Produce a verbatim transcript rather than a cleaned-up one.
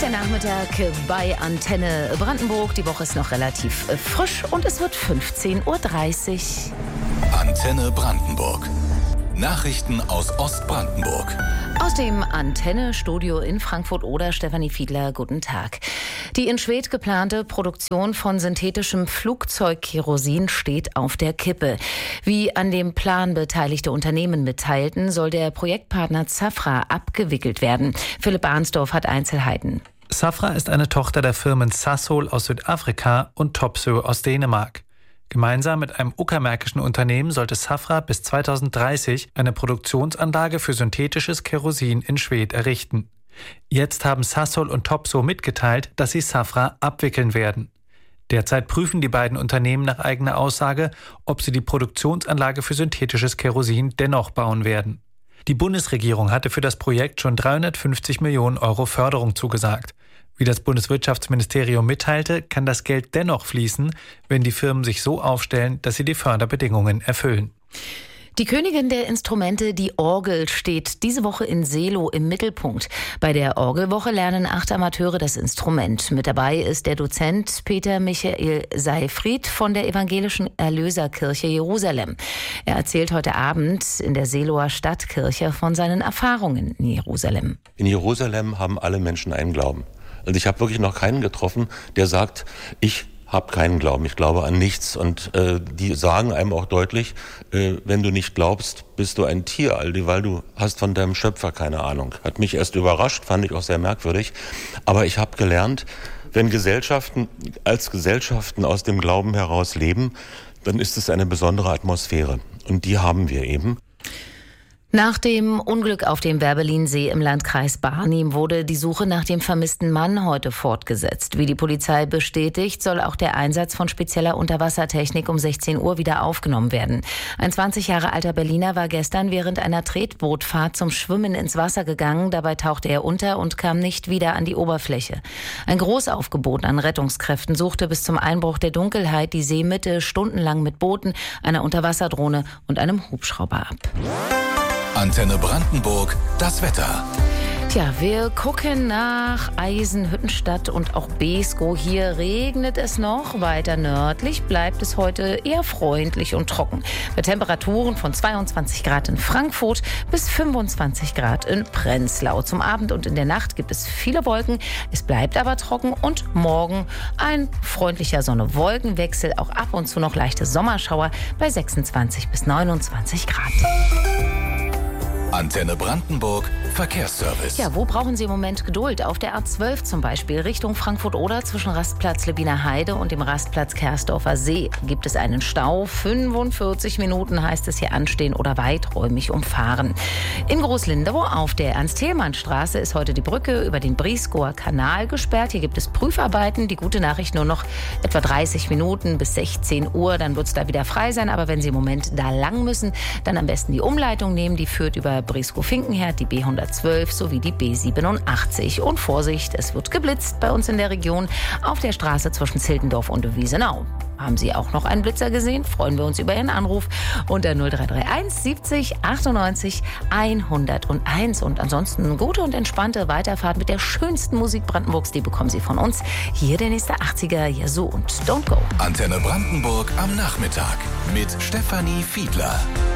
der Nachmittag bei Antenne Brandenburg. Die Woche ist noch relativ frisch und es wird fünfzehn Uhr dreißig. Antenne Brandenburg. Nachrichten aus Ostbrandenburg. Aus dem Antenne-Studio in Frankfurt-Oder, Stefanie Fiedler, guten Tag. Die in Schwedt geplante Produktion von synthetischem Flugzeugkerosin steht auf der Kippe. Wie an dem Plan beteiligte Unternehmen mitteilten, soll der Projektpartner Safra abgewickelt werden. Philipp Arnsdorf hat Einzelheiten. Safra ist eine Tochter der Firmen Sasol aus Südafrika und Topsøe aus Dänemark. Gemeinsam mit einem uckermärkischen Unternehmen sollte Safra bis zweitausenddreißig eine Produktionsanlage für synthetisches Kerosin in Schwedt errichten. Jetzt haben Sasol und Topsøe mitgeteilt, dass sie Safra abwickeln werden. Derzeit prüfen die beiden Unternehmen nach eigener Aussage, ob sie die Produktionsanlage für synthetisches Kerosin dennoch bauen werden. Die Bundesregierung hatte für das Projekt schon dreihundertfünfzig Millionen Euro Förderung zugesagt. Wie das Bundeswirtschaftsministerium mitteilte, kann das Geld dennoch fließen, wenn die Firmen sich so aufstellen, dass sie die Förderbedingungen erfüllen. Die Königin der Instrumente, die Orgel, steht diese Woche in Seelow im Mittelpunkt. Bei der Orgelwoche lernen acht Amateure das Instrument. Mit dabei ist der Dozent Peter Michael Seifried von der Evangelischen Erlöserkirche Jerusalem. Er erzählt heute Abend in der Seelower Stadtkirche von seinen Erfahrungen in Jerusalem. In Jerusalem haben alle Menschen einen Glauben. Also ich habe wirklich noch keinen getroffen, der sagt, ich habe keinen Glauben, ich glaube an nichts. Und äh, die sagen einem auch deutlich, äh, wenn du nicht glaubst, bist du ein Tier, weil du hast von deinem Schöpfer keine Ahnung. Hat mich erst überrascht, fand ich auch sehr merkwürdig. Aber ich habe gelernt, wenn Gesellschaften als Gesellschaften aus dem Glauben heraus leben, dann ist es eine besondere Atmosphäre. Und die haben wir eben. Nach dem Unglück auf dem Werbellinsee im Landkreis Barnim wurde die Suche nach dem vermissten Mann heute fortgesetzt. Wie die Polizei bestätigt, soll auch der Einsatz von spezieller Unterwassertechnik um sechzehn Uhr wieder aufgenommen werden. Ein zwanzig Jahre alter Berliner war gestern während einer Tretbootfahrt zum Schwimmen ins Wasser gegangen. Dabei tauchte er unter und kam nicht wieder an die Oberfläche. Ein Großaufgebot an Rettungskräften suchte bis zum Einbruch der Dunkelheit die Seemitte stundenlang mit Booten, einer Unterwasserdrohne und einem Hubschrauber ab. Antenne Brandenburg, das Wetter. Tja, wir gucken nach Eisenhüttenstadt und auch Beeskow. Hier regnet es noch. Weiter nördlich bleibt es heute eher freundlich und trocken. Bei Temperaturen von zweiundzwanzig Grad in Frankfurt bis fünfundzwanzig Grad in Prenzlau. Zum Abend und in der Nacht gibt es viele Wolken. Es bleibt aber trocken und morgen ein freundlicher Sonne-Wolkenwechsel. Auch ab und zu noch leichte Sommerschauer bei sechsundzwanzig bis neunundzwanzig Grad. Antenne Brandenburg, Verkehrsservice. Ja, wo brauchen Sie im Moment Geduld? Auf der A zwölf zum Beispiel Richtung Frankfurt-Oder zwischen Rastplatz Lebiner Heide und dem Rastplatz Kersdorfer See gibt es einen Stau. fünfundvierzig Minuten heißt es hier anstehen oder weiträumig umfahren. In Großlindow auf der Ernst-Thälmann-Straße ist heute die Brücke über den Brieskower Kanal gesperrt. Hier gibt es Prüfarbeiten. Die gute Nachricht, nur noch etwa dreißig Minuten bis sechzehn Uhr. Dann wird es da wieder frei sein. Aber wenn Sie im Moment da lang müssen, dann am besten die Umleitung nehmen. Die führt über Brieskow-Finkenherd, die B hundertzwölf sowie die B siebenundachtzig. Und Vorsicht, es wird geblitzt bei uns in der Region auf der Straße zwischen Zildendorf und Wiesenau. Haben Sie auch noch einen Blitzer gesehen? Freuen wir uns über Ihren Anruf unter null drei drei eins siebzig achtundneunzig hunderteins. Und ansonsten gute und entspannte Weiterfahrt mit der schönsten Musik Brandenburgs. Die bekommen Sie von uns. Hier der nächste achtziger, Yazoo und Don't Go. Antenne Brandenburg am Nachmittag mit Stefanie Fiedler.